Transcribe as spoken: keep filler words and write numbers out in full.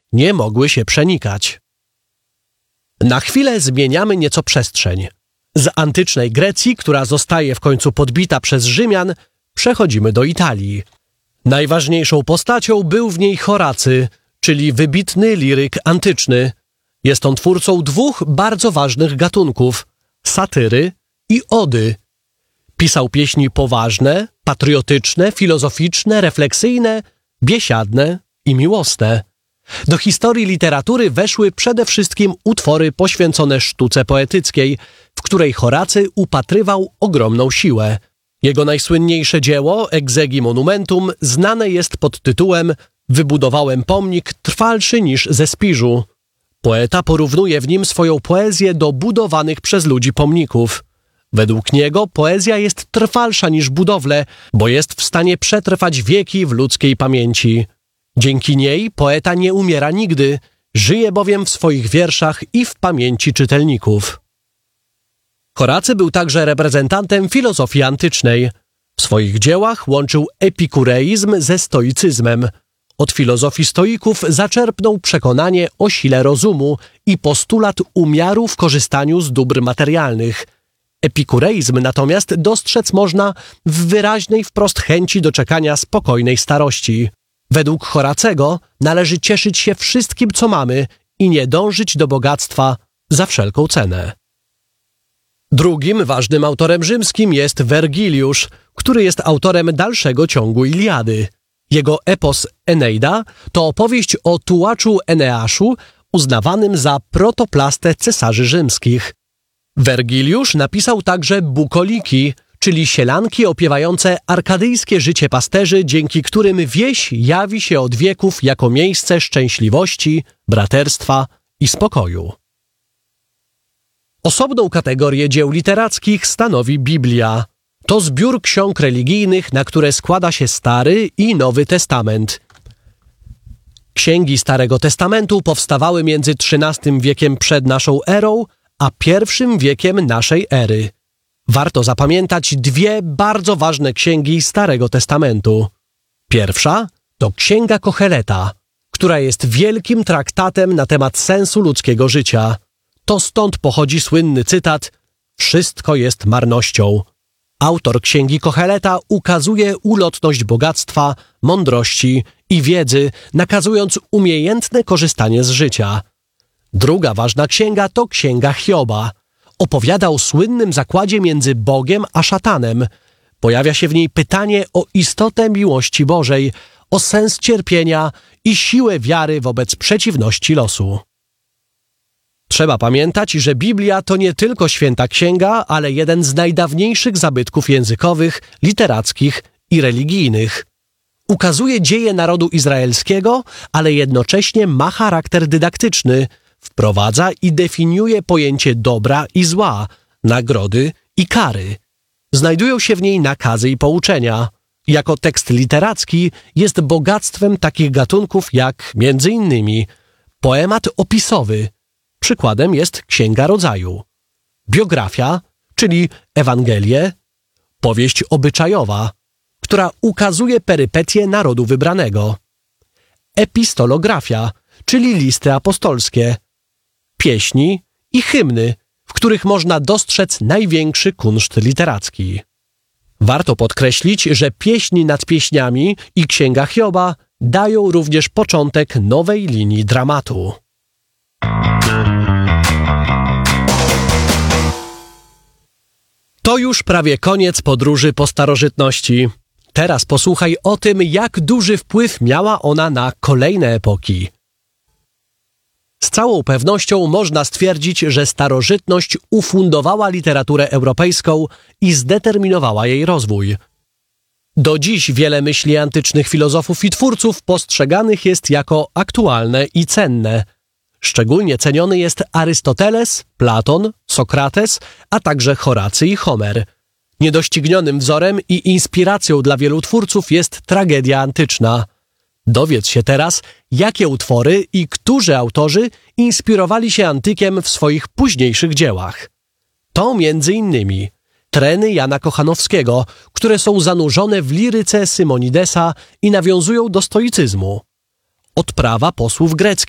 nie mogły się przenikać. Na chwilę zmieniamy nieco przestrzeń. Z antycznej Grecji, która zostaje w końcu podbita przez Rzymian, przechodzimy do Italii. Najważniejszą postacią był w niej Horacy, czyli wybitny liryk antyczny. Jest on twórcą dwóch bardzo ważnych gatunków – satyry i ody. Pisał pieśni poważne, patriotyczne, filozoficzne, refleksyjne, biesiadne i miłosne. Do historii literatury weszły przede wszystkim utwory poświęcone sztuce poetyckiej, w której Horacy upatrywał ogromną siłę. Jego najsłynniejsze dzieło, Exegi Monumentum, znane jest pod tytułem Wybudowałem pomnik trwalszy niż ze Spiżu. Poeta porównuje w nim swoją poezję do budowanych przez ludzi pomników. Według niego poezja jest trwalsza niż budowle, bo jest w stanie przetrwać wieki w ludzkiej pamięci. Dzięki niej poeta nie umiera nigdy, żyje bowiem w swoich wierszach i w pamięci czytelników. Horacy był także reprezentantem filozofii antycznej. W swoich dziełach łączył epikureizm ze stoicyzmem. Od filozofii stoików zaczerpnął przekonanie o sile rozumu i postulat umiaru w korzystaniu z dóbr materialnych. Epikureizm natomiast dostrzec można w wyraźnej wprost chęci doczekania spokojnej starości. Według Horacego należy cieszyć się wszystkim, co mamy i nie dążyć do bogactwa za wszelką cenę. Drugim ważnym autorem rzymskim jest Wergiliusz, który jest autorem dalszego ciągu Iliady. Jego epos Eneida to opowieść o tułaczu Eneaszu, uznawanym za protoplastę cesarzy rzymskich. Wergiliusz napisał także bukoliki, czyli sielanki opiewające arkadyjskie życie pasterzy, dzięki którym wieś jawi się od wieków jako miejsce szczęśliwości, braterstwa i spokoju. Osobną kategorię dzieł literackich stanowi Biblia. To zbiór ksiąg religijnych, na które składa się Stary i Nowy Testament. Księgi Starego Testamentu powstawały między trzynastym wiekiem przed naszą erą, a pierwszym wiekiem naszej ery. Warto zapamiętać dwie bardzo ważne księgi Starego Testamentu. Pierwsza to Księga Kocheleta, która jest wielkim traktatem na temat sensu ludzkiego życia. To stąd pochodzi słynny cytat: wszystko jest marnością. Autor Księgi Kocheleta ukazuje ulotność bogactwa, mądrości i wiedzy, nakazując umiejętne korzystanie z życia. Druga ważna księga to Księga Hioba. Opowiada o słynnym zakładzie między Bogiem a szatanem. Pojawia się w niej pytanie o istotę miłości Bożej, o sens cierpienia i siłę wiary wobec przeciwności losu. Trzeba pamiętać, że Biblia to nie tylko święta księga, ale jeden z najdawniejszych zabytków językowych, literackich i religijnych. Ukazuje dzieje narodu izraelskiego, ale jednocześnie ma charakter dydaktyczny, wprowadza i definiuje pojęcie dobra i zła, nagrody i kary. Znajdują się w niej nakazy i pouczenia. Jako tekst literacki jest bogactwem takich gatunków jak między innymi poemat opisowy. Przykładem jest Księga Rodzaju. Biografia, czyli Ewangelie. Powieść obyczajowa, która ukazuje perypetie narodu wybranego. Epistolografia, czyli listy apostolskie. Pieśni i hymny, w których można dostrzec największy kunszt literacki. Warto podkreślić, że Pieśni nad pieśniami i Księga Hioba dają również początek nowej linii dramatu. To już prawie koniec podróży po starożytności. Teraz posłuchaj o tym, jak duży wpływ miała ona na kolejne epoki. Z całą pewnością można stwierdzić, że starożytność ufundowała literaturę europejską i zdeterminowała jej rozwój. Do dziś wiele myśli antycznych filozofów i twórców postrzeganych jest jako aktualne i cenne. Szczególnie ceniony jest Arystoteles, Platon, Sokrates, a także Horacy i Homer. Niedoścignionym wzorem i inspiracją dla wielu twórców jest tragedia antyczna. Dowiedz się teraz, jakie utwory i którzy autorzy inspirowali się antykiem w swoich późniejszych dziełach. To między innymi treny Jana Kochanowskiego, które są zanurzone w liryce Symonidesa i nawiązują do stoicyzmu. Odprawa posłów greckich,